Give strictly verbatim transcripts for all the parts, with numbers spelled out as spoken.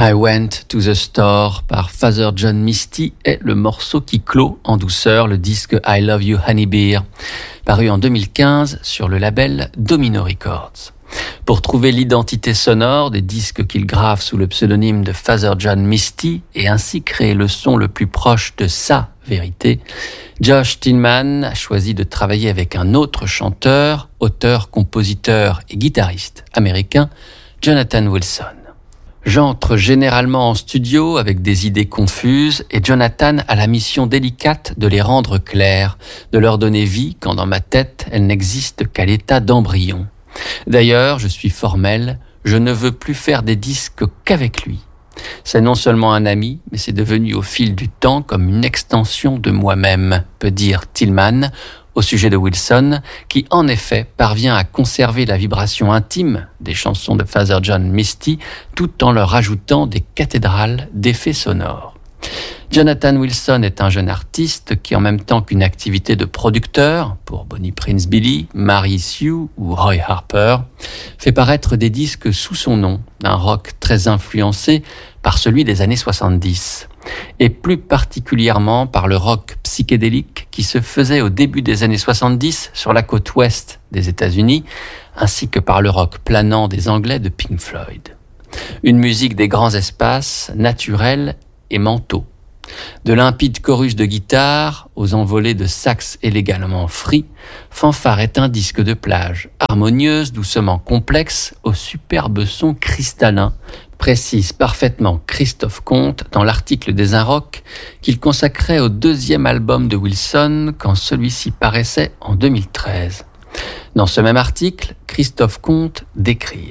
I Went to the Store par Father John Misty est le morceau qui clôt en douceur le disque I Love You Honey Beer, paru en deux mille quinze sur le label Domino Records. Pour trouver l'identité sonore des disques qu'il grave sous le pseudonyme de Father John Misty et ainsi créer le son le plus proche de sa vérité, Josh Tillman a choisi de travailler avec un autre chanteur, auteur, compositeur et guitariste américain, Jonathan Wilson. J'entre généralement en studio avec des idées confuses et Jonathan a la mission délicate de les rendre claires, de leur donner vie quand dans ma tête elles n'existent qu'à l'état d'embryon. D'ailleurs, je suis formel, je ne veux plus faire des disques qu'avec lui. C'est non seulement un ami, mais c'est devenu au fil du temps comme une extension de moi-même, peut dire Tillman, au sujet de Wilson, qui en effet parvient à conserver la vibration intime des chansons de Father John Misty tout en leur ajoutant des cathédrales d'effets sonores. Jonathan Wilson est un jeune artiste qui, en même temps qu'une activité de producteur, pour Bonnie Prince Billy, Mary Sue ou Roy Harper, fait paraître des disques sous son nom, un rock très influencé par celui des années soixante-dix, et plus particulièrement par le rock psychédélique qui se faisait au début des années soixante-dix sur la côte ouest des États-Unis, ainsi que par le rock planant des Anglais de Pink Floyd. Une musique des grands espaces, naturelle et mentaux. De limpides chorus de guitare aux envolées de sax élégamment frits, Fanfare est un disque de plage, harmonieuse, doucement complexe, au superbe son cristallin, précise parfaitement Christophe Comte dans l'article des Inrocks qu'il consacrait au deuxième album de Wilson quand celui-ci paraissait en deux mille treize. Dans ce même article, Christophe Comte décrit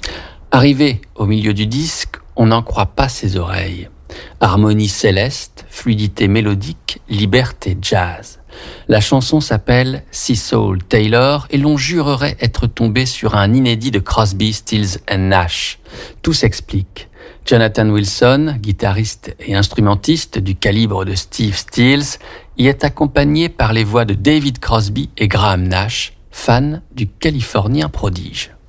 « Arrivé au milieu du disque, on n'en croit pas ses oreilles. Harmonie céleste, fluidité mélodique, liberté jazz. La chanson s'appelle Sea Soul Taylor et l'on jurerait être tombé sur un inédit de Crosby, Stills and Nash. Tout s'explique. Jonathan Wilson, guitariste et instrumentiste du calibre de Steve Stills, y est accompagné par les voix de David Crosby et Graham Nash, fans du Californien prodige.